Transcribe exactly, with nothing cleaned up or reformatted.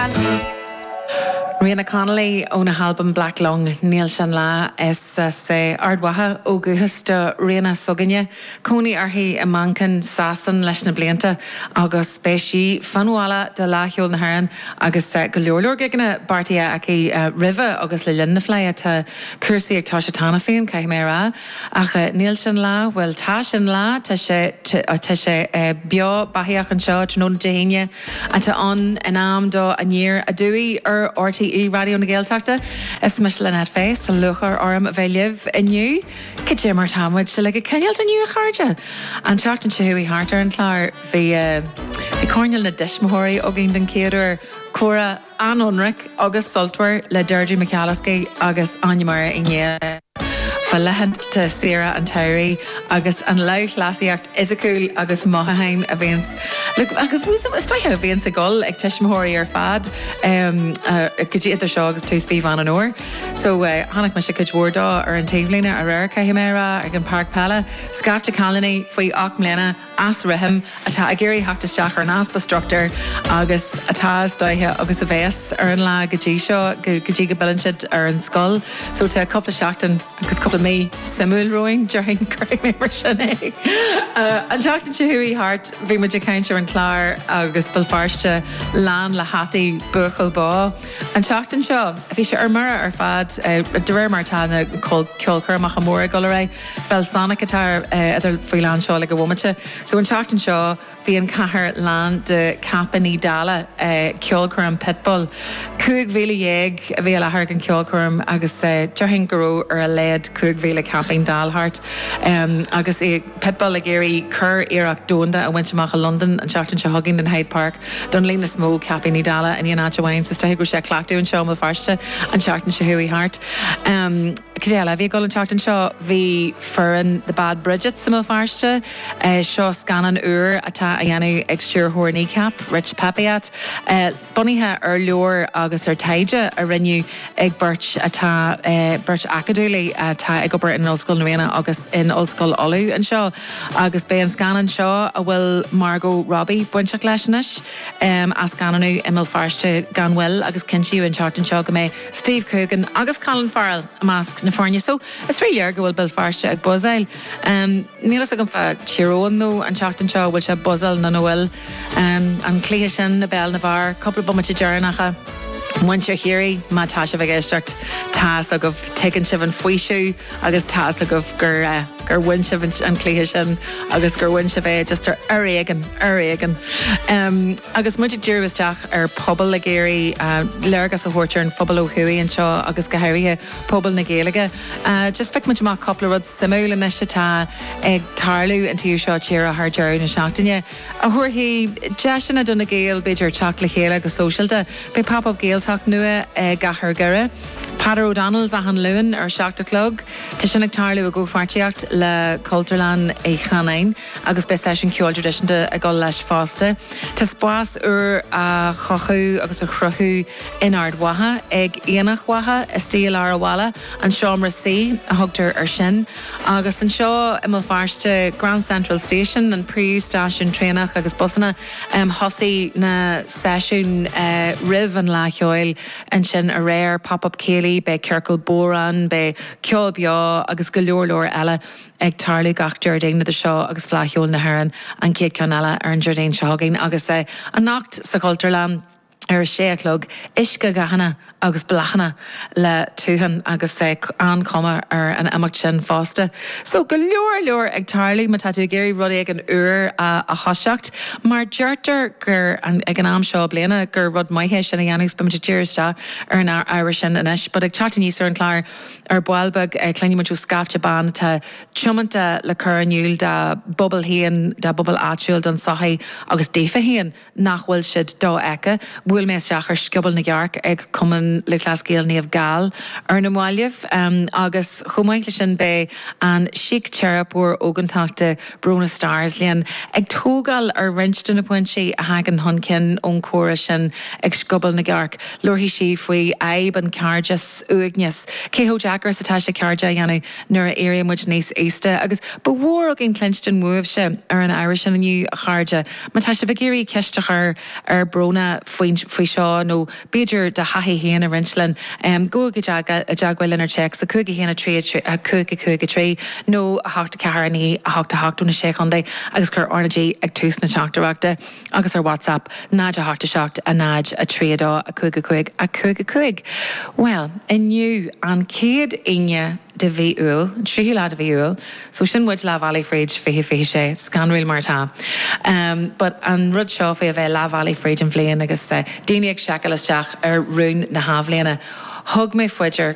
Rihanna Connolly on a album Black Lung Neil Shanla is uh, say Ardwaha Augusta Rihanna Soganya Coney Arhi a Mankan Sasson Leshna Blianta August Speshi Fanuala de la Hill Naharan August Galorlor Gigana Bartia Aki River August Lilin Fly at Cursi Tashatana Fin Kaimera Ach Neil Shanla well Tashan La Tashe Tashe Bio Bahiach and Shaw Non Jahania at on an arm do a year a dewy or orty I radio na Gaeltachta is Michelin at face to look or arm of a live in you Kitchen or Tamwich to like a Kenyal to new Harja and talked and Shahui Harter and Clar the the cornel na Dishmahori Ogin den Keator Cora Anonric August Saltwer Le Dirgy McAlliskey August Anumara Inya Falahant to Sarah and Terry August and Loud Classiact Isakul August Mohahain events look August was it stay events a goal like Tishmahori or Fad um uh could you the shows to Steve Van Or so uh Hanak Mashikaj Warda or in Tavelina or Kahimera or in Park Pala Scafta Colony Fui Okmlena As Rihim Ata Agiri Hakta Shachar and Aspa Structor August Ataz Daiha August Aves or in La Gajisha Gajiga Billinchid or in Skull so to a couple of Shackton because couple of me Simul rowing during Craig Membershane uh and Shackton Shahui Hart Vimaja Counter and Clar August Belfarsha Lan Lahati Buchel Ba and Shackton Shaw if he should Mara or Fad uh Derer Martana called Kilker Machamora Gulleray Belsonic Guitar uh other freelance Shaw like a woman so in Shackton Shaw Fian Cahar Land de Capani Dala uh Kilkeram Pitbull Coog Vila Yeg Vila Hargan Kilkeram Agus uh Jarhin Guru or a lead Coog Vila Camping Dalhart um Agus a Pitbull Agiri Cur Iraq Donda a Winchamacha London and Shackton Shahugging in Hyde Park Dunlena Smo Capani Dala and Yanacha Wayne so Stahigo Shek Clactu and Shaw Mafarsta and Shackton Shahui Hart um Kajala Vi Gull and Shackton Shaw V Furren the Bad Bridget Simil Farsta uh Shaw Scannon Ur Ata Ayanu Exture Horny Cap Rich Papiat uh Bunnyha or Lure August or Taija a renew Egg Birch Ata uh Birch Acaduli Ata Eggobert in Old School Narena August in Old School Olu and Shaw August Bay and Scannon Shaw a will Margot Robbie Bunchak Lashnish um Ascanonu Emil Farsta Ganwell August Kinchi and Charlton Shaw Game Steve Coogan August Colin Farrell a mask Nafarnia so it's three year ago will Bill Farsta Ag Buzzile um Neelas again for Chiron though and Charlton Shaw which a Buzzile na Noel um and Cleashan na Bell Navar couple of Bummachi Jarnacha Once you're here, ma tasha v'geshtacht tas agov taken shiv and fuishu agus tas agov gur uh, gur winshiv and clehishan agus gur winshiv e just ar arigan arigan um agus much jirwas tach ar pobl lageri uh, lergas a horcher and fubalo hui and shaw agus gahari pobl nageliga uh, just fick much ma couple of rods simul and nishata eg tarlu and you shaw chira har jar and shachtinya a hor he jashana dunagale bidger chocolate hela agus social da be pop up gale talk nua uh, gahar gara Padder O'Donnell's a han Lewin or Shocked Clug Tishanik Tarlu a go fartiacht le Culturlan e Chanain agus be session Kjol tradition de a go lesh faste Tis boas ur a chochu agus a chrochu in Ardwaha eg Ianach Waha a Steel Arawala and Shomra C a hugter or shin agus and Shaw imel farste Grand Central Station and pre station trainach agus busana um Hossi na session uh, Riv and La Hioil and shin a rare pop-up Keely be Kirkle Boran be Kyolbia agus Galorlor Ella ag Tarlu gach Jardine na the Shaw agus Flahiol na Heron and Kate Canella ar an Jardine Shahogin agus uh, a knocked sa Culturlan ar sé clog Ishka Gahana agus blachana le tuhan agus sé an comma ar an amach sin fásta. So go leor leor ag tarlu ma tatu géirí rudi ag an ur uh, a hashacht mar dúirtar gur an, ag an am seo bliana gur rud maihe sin a dhéanamh spim tíir se ar an Irish sin inis, but ag chat níos ar an clár ar bhilbeg uh, cleine muú scafte ban tá chumanta le cur aniuil da bubble hían da bubble áitiúil don sahi agus défa hían nachhfuil siad dó eice bhfuil mé seachar sciobal na ghearc ag cuman le clascéal níomh gal ar na mhaileh um, agus chumaighle sin be an sic cherub or ógantáachta Brona Stars líon ag tógal ar rinstan na pointí a hagan huncin ón córa sin ag sciobal na ghearc luirhí si faoi aib an carjas uigneas cého Jackar sa tá sé carja dhéanú nuair a éirí muid níos éiste agus bhór agin clinstan muamh se ar an Irish an aniu a charja má tá sé bhgéirí ceistechar ar Brona faoin faoi seo nó beidir de hathí héana rinslan um, go go jaaghfuil inar check sa cúga héana trí a cúga cúga trí nó a háta ceharní a háta hátaúna sé chundé agus chur ornaí ag tús na teachtarachta agus ar WhatsApp náid a háta seacht a náid a tríadá a cúga cuig a cúga cuig. Well, inniu an céad aine de bhí úil, trí lá de bhí úil, so sin muid le Valley Fridge fihi fihi sé, scanrúil mar tá. Um, but an rud seo fé a bheith le Valley Fridge an bhléon agus uh, daine ag seacail isteach ar rún na haimhléana. Thug mé foiidir